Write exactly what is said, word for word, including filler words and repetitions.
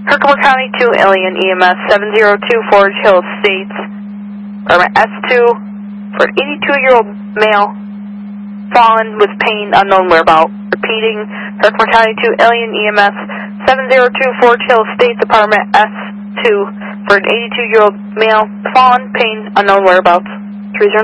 Herkimer County two, Alien E M S seven zero two Forge Hill Estates, permit S two for an eighty-two-year-old male, fallen with pain, unknown whereabouts. Repeating, Herkimer County two, Alien E M S seven zero two Forge Hill Estates, apartment S two for an eighty-two-year-old male, fallen, pain, unknown whereabouts. three zero